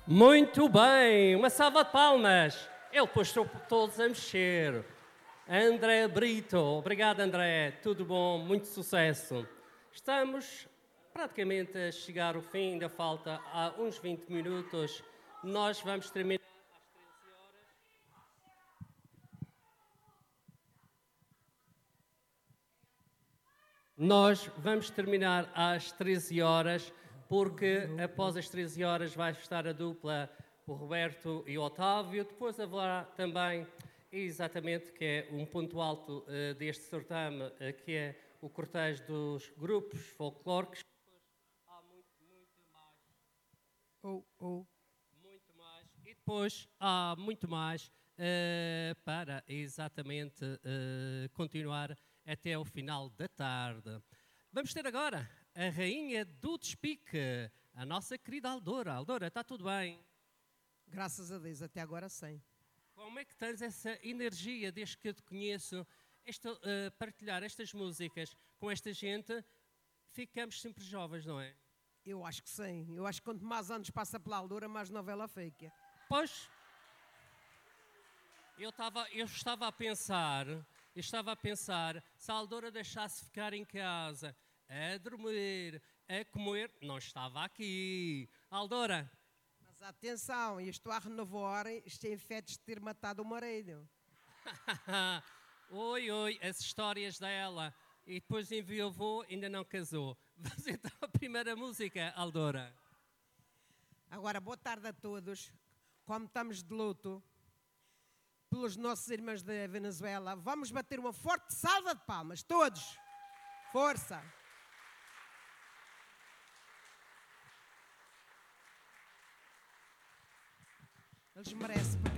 Muito bem, uma salva de palmas. Ele pôs todos a mexer. André Brito, obrigado André, tudo bom, muito sucesso. Estamos praticamente a chegar ao fim, ainda falta uns 20 minutos. Nós vamos terminar às 13 horas. Nós vamos terminar às 13 horas, porque após as 13 horas vai estar a dupla, o Roberto e o Otávio. Depois haverá também, exatamente, que é um ponto alto deste certame, que é o cortejo dos grupos folclóricos. Há muito mais. Muito mais. E depois há muito mais para exatamente continuar até o final da tarde. Vamos ter agora a rainha do despique, a nossa querida Aldora. Aldora, está tudo bem? Graças a Deus, até agora sim. Como é que tens essa energia desde que eu te conheço? Partilhar estas músicas com esta gente, ficamos sempre jovens, não é? Eu acho que sim. Eu acho que quanto mais anos passa pela Aldora, mais novela fica. Pois, eu estava a pensar, se a Aldora deixasse ficar em casa, a dormir, a comer, não estava aqui. Aldora. Mas atenção, eu estou a renovar, isto é efeitos de ter matado o marido. Oi, as histórias dela. E depois enviou, ainda não casou. Vamos então a primeira música, Aldora. Agora, boa tarde a todos. Como estamos de luto pelos nossos irmãos da Venezuela, vamos bater uma forte salva de palmas, todos. Força! Eles merecem, porque